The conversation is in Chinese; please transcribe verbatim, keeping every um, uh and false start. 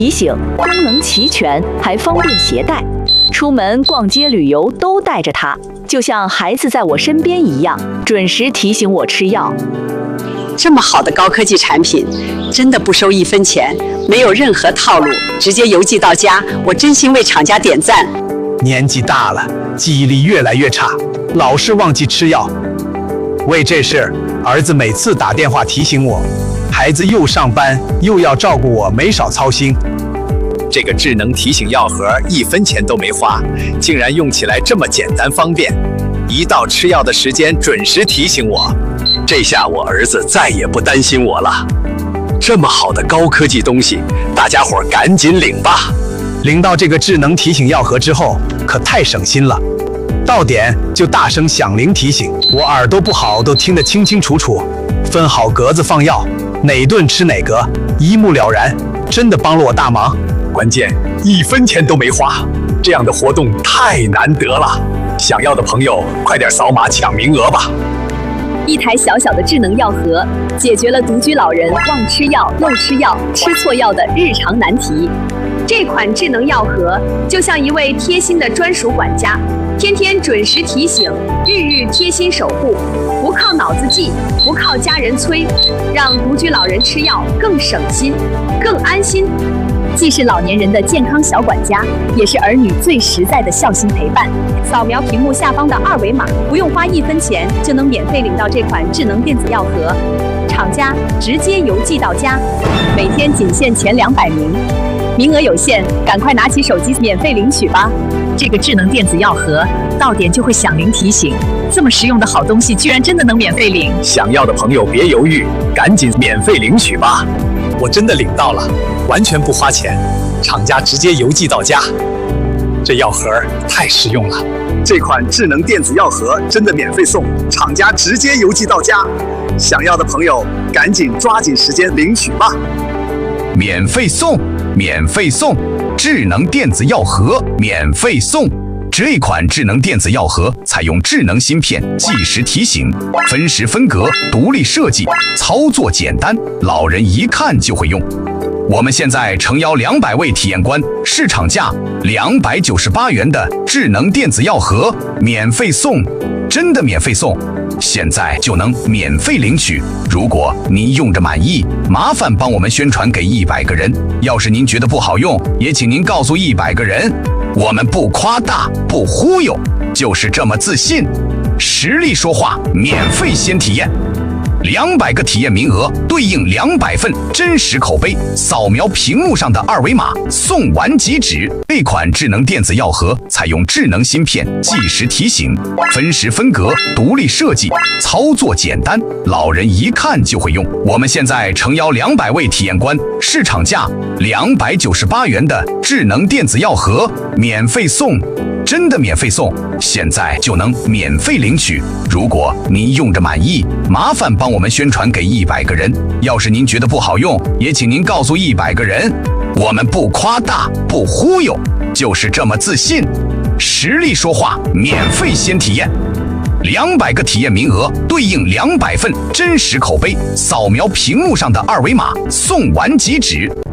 提醒功能齐全，还方便携带，出门逛街旅游都带着它，就像孩子在我身边一样，准时提醒我吃药。 这么好的高科技产品，真的不收一分钱，没有任何套路，直接邮寄到家，我真心为厂家点赞。 年纪大了，记忆力越来越差，老是忘记吃药。为这事，儿子每次打电话提醒我，孩子又上班又要照顾我，没少操心。 这个智能提醒药盒一分钱都没花，竟然用起来这么简单方便，一到吃药的时间准时提醒我，这下我儿子再也不担心我了。这么好的高科技东西，大家伙赶紧领吧！ 领到这个智能提醒药盒之后，可太省心了。到点就大声响铃提醒，我耳朵不好都听得清清楚楚，分好格子放药，哪顿吃哪格，一目了然，真的帮了我大忙。 关键一分钱都没花，这样的活动太难得了。想要的朋友快点扫码抢名额吧！ 一台小小的智能药盒，解决了独居老人忘吃药、漏吃药、吃错药的日常难题。这款智能药盒就像一位贴心的专属管家，天天准时提醒，日日贴心守护，不靠脑子记，不靠家人催，让独居老人吃药更省心、更安心。既是老年人的健康小管家，也是儿女最实在的孝心陪伴。扫描屏幕下方的二维码，不用花一分钱就能免费领到这款智能电子药盒，厂家直接邮寄到家，每天仅限前两百名，名额有限，赶快拿起手机免费领取吧！这个智能电子药盒到点就会响铃提醒，这么实用的好东西居然真的能免费领！ 想要的朋友别犹豫，赶紧免费领取吧！我真的领到了，完全不花钱，厂家直接邮寄到家。这药盒太实用了，这款智能电子药盒真的免费送，厂家直接邮寄到家。想要的朋友赶紧抓紧时间领取吧！ 免费送，免费送，智能电子药盒免费送。这款智能电子药盒采用智能芯片，计时提醒，分时分格，独立设计，操作简单，老人一看就会用。我们现在诚邀两百位体验官，市场价两百九十八元的智能电子药盒免费送，真的免费送，现在就能免费领取。如果您用着满意，麻烦帮我们宣传给一百个人。要是您觉得不好用，也请您告诉一百个人。我们不夸大，不忽悠，就是这么自信。实力说话，免费先体验。两百个体验名额对应两百份真实口碑，扫描屏幕上的二维码，送完即止。这款智能电子药盒采用智能芯片，计时提醒，分时分格，独立设计，操作简单，老人一看就会用。我们现在诚邀两百位体验官，市场价两百九十八元的智能电子药盒免费送，真的免费送，现在就能免费领取。如果您用着满意，麻烦帮我们宣传给一百个人。要是您觉得不好用，也请您告诉一百个人。我们不夸大，不忽悠，就是这么自信。实力说话，免费先体验。两百个体验名额对应两百份真实口碑，扫描屏幕上的二维码，送完即止。